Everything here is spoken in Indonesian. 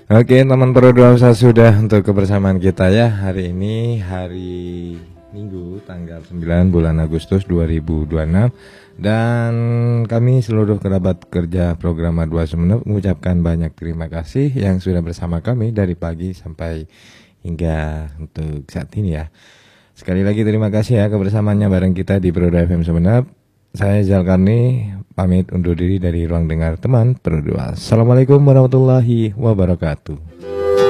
Oke, teman Pro12 sudah untuk kebersamaan kita ya. Hari ini hari Minggu tanggal 9 bulan Agustus 2026. Dan kami seluruh kerabat kerja program A2 Sumeneb mengucapkan banyak terima kasih yang sudah bersama kami dari pagi sampai hingga untuk saat ini ya. Sekali lagi terima kasih ya kebersamaannya bareng kita di Pro FM Sumeneb. Saya Zalkarni pamit undur diri dari ruang dengar teman Pro2. Assalamualaikum warahmatullahi wabarakatuh.